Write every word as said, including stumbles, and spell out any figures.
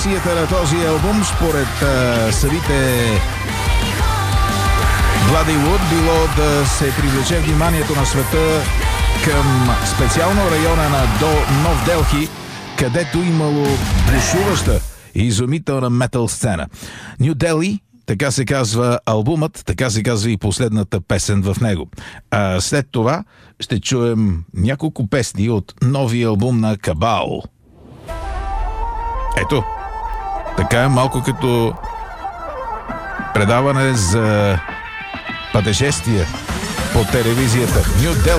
версията на този албум според а, самите Bloody било да се привлече вниманието на света към специално района на До Нов Делхи, където имало бушуваща и изумителна метал сцена. Ню Дели, така се казва албумът, така се казва и последната песен в него. А след това ще чуем няколко песни от новия албум на Кабал. Ето, така е малко като предаване за пътешествия по телевизията. Ню Дели.